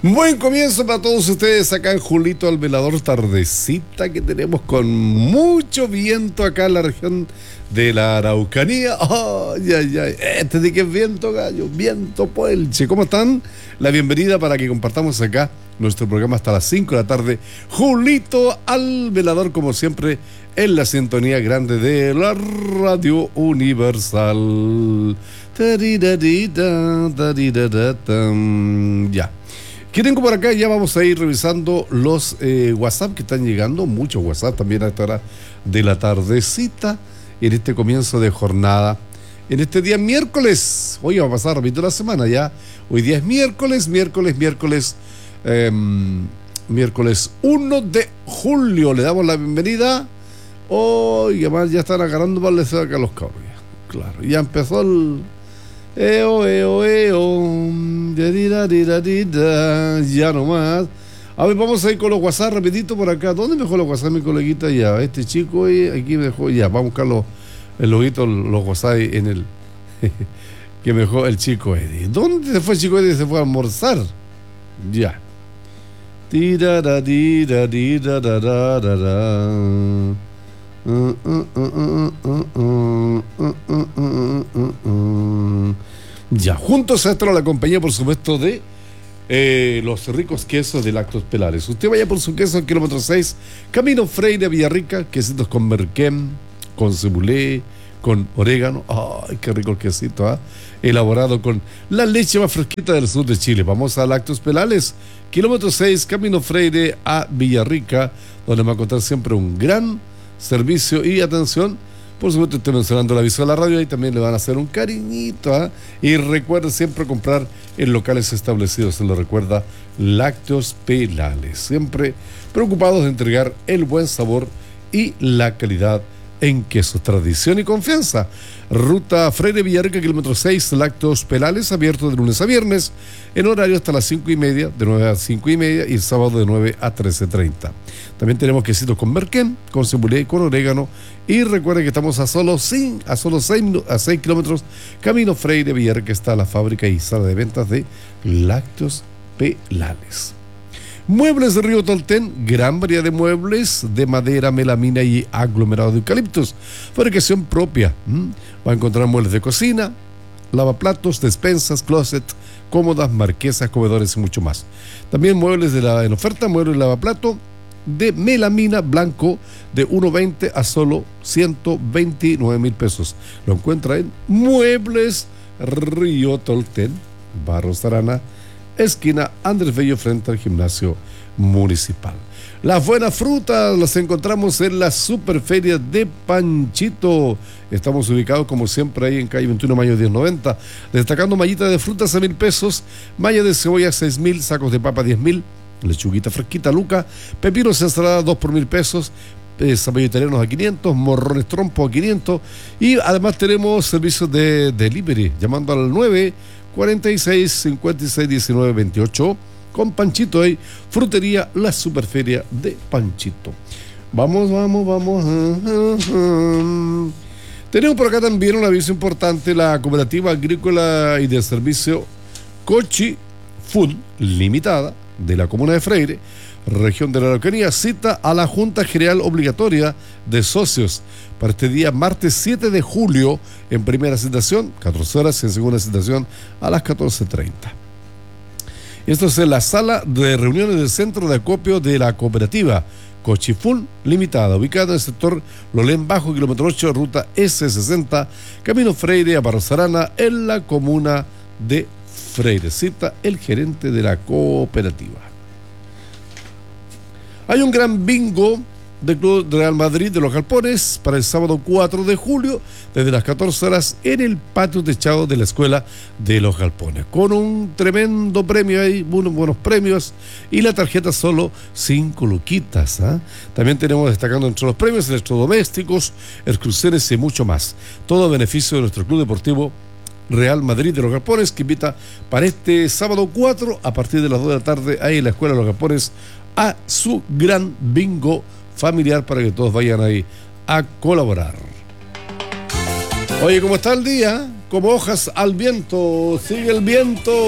Buen comienzo para todos ustedes acá en Julito al Velador, tardecita que tenemos con mucho viento acá en la región de la Araucanía. Ay, ay, ay, de qué es viento, gallo, viento puelche. ¿Cómo están? La bienvenida para que compartamos acá nuestro programa hasta las 5 de la tarde. Julito al Velador, como siempre, en la sintonía grande de la Radio Universal. Ya. ¿Qué tengo por acá? Ya vamos a ir revisando los WhatsApp que están llegando, muchos WhatsApp también a esta hora de la tardecita, en este comienzo de jornada, en este día miércoles. Hoy va a pasar rápido la semana ya. Hoy día es miércoles 1 de julio. Le damos la bienvenida. Oye, más ya están agarrando para les acá los cabros. Claro, ya empezó el... ya nomás. A ver, vamos a ir con los WhatsApp rapidito por acá. ¿Dónde me dejó los WhatsApp mi coleguita? Ya, este chico aquí me dejó, ya, vamos a buscar el loguito, los WhatsApp en el que me dejó el chico Eddie. ¿Dónde se fue el chico Eddie? Se fue a almorzar. Ya. Ya, juntos a esto la compañía, por supuesto, de los ricos quesos de Lactos Pelares. Usted vaya por su queso al kilómetro 6, Camino Freire, Villarrica, quesitos con merquén, con cebulé, con orégano. ¡Ay, qué rico el quesito! ¿Ah? Elaborado con la leche más fresquita del sur de Chile. Vamos a Lactos Pelares, kilómetro 6, Camino Freire a Villarrica, donde va a encontrar siempre un gran servicio y atención. Por supuesto, estoy mencionando el aviso de la radio, y también le van a hacer un cariñito, ¿eh? Y recuerda siempre comprar en locales establecidos. Se lo recuerda, Lácteos Pelares, siempre preocupados de entregar el buen sabor y la calidad en quesos, tradición y confianza. Ruta Freire Villarrica, kilómetro 6, Lácteos Pelares, abierto de lunes a viernes, en horario hasta las 5:30, de 9 a 5:30, y el sábado de 9 a 13:30. También tenemos quesitos con merquén, con cebulé y con orégano. Y recuerden que estamos a solo 6 kilómetros, Camino Freire Villarrica, está la fábrica y sala de ventas de Lácteos Pelares. Muebles de Río Tolten, gran variedad de muebles de madera, melamina y aglomerado de eucaliptos, fabricación propia. Va a encontrar muebles de cocina, lavaplatos, despensas, closet, cómodas, marquesas, comedores y mucho más. También muebles en oferta, muebles de lavaplato de melamina blanco de 1.20 a solo 129,000 pesos. Lo encuentra en Muebles Río Tolten, Barros Arana, esquina Andrés Bello, frente al gimnasio municipal. Las buenas frutas las encontramos en la Superferia de Panchito. Estamos ubicados como siempre ahí en calle 21 Mayo 1090, destacando mallita de frutas a 1,000 pesos, malla de cebolla 6,000, sacos de papa 10,000, lechuguita fresquita Luca, pepinos ensalada 2 por 1,000 pesos, zapallos italianos a 500, morrones trompo a 500, y además tenemos servicios de delivery llamando al 946 56 19 28 con Panchito ahí, frutería La Superferia de Panchito. Vamos. Tenemos por acá también un aviso importante. La cooperativa agrícola y de servicio Cochi Food Limitada de la comuna de Freire, región de la Araucanía, cita a la Junta General Obligatoria de Socios para este día martes 7 de julio en primera citación, 14 horas, y en segunda citación a las 14:30. Esto es en la sala de reuniones del centro de acopio de la cooperativa Cochifún Limitada, ubicada en el sector Lolén Bajo, kilómetro 8, ruta S60, Camino Freire a Barros Arana, en la comuna de Freire. Cita el gerente de la cooperativa. Hay un gran bingo del Club Real Madrid de los Galpones para el sábado 4 de julio, desde las 14 horas, en el patio techado de la Escuela de los Galpones, con un tremendo premio ahí, unos buenos premios, y la tarjeta solo 5 luquitas. También tenemos, destacando entre los premios, electrodomésticos, excursiones y mucho más. Todo a beneficio de nuestro Club Deportivo Real Madrid de los Galpones, que invita para este sábado 4, a partir de las 2 de la tarde, ahí en la Escuela de los Galpones, a su gran bingo familiar, para que todos vayan ahí a colaborar. Oye, ¿cómo está el día? Como hojas al viento, sigue el viento.